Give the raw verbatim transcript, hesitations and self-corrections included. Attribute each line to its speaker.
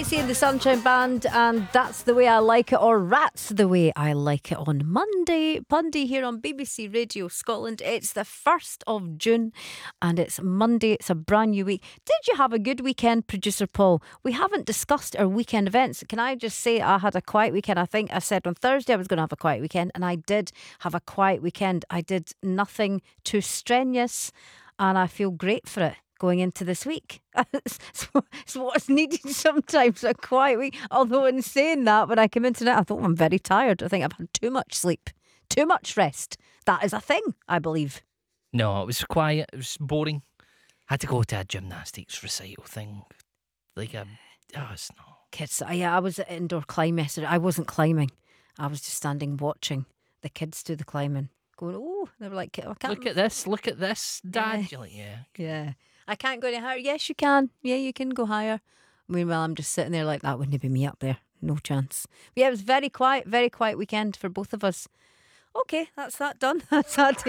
Speaker 1: Tracy and the Sunshine Band, and That's the Way I Like It, or Rats the Way I Like It, on Monday Pundy here on B B C Radio Scotland. It's the first of June and it's Monday. It's a brand new week. Did you have a good weekend, producer Paul? We haven't discussed our weekend events. Can I just say I had a quiet weekend? I think I said on Thursday I was going to have a quiet weekend, and I did have a quiet weekend. I did nothing too strenuous and I feel great for it going into this week. It's, it's what's needed sometimes, a quiet week. Although in saying that, when I came into it, I thought, I'm very tired. I think I've had too much sleep, too much rest. That is a thing, I believe.
Speaker 2: No, it was quiet. It was boring. Had to go to a gymnastics recital thing. Like a, oh, it's not.
Speaker 1: Kids, yeah, I was at indoor climb yesterday. I wasn't climbing. I was just standing watching the kids do the climbing. Going, oh, they were like, I can't.
Speaker 2: Look at this, look at this, Dad.
Speaker 1: Yeah.
Speaker 2: You're like, yeah.
Speaker 1: Yeah. I can't go any higher. Yes, you can. Yeah, you can go higher. Meanwhile, I'm just sitting there like, that wouldn't be me up there. No chance. But yeah, it was very quiet, very quiet weekend for both of us. Okay, that's that done. That's that.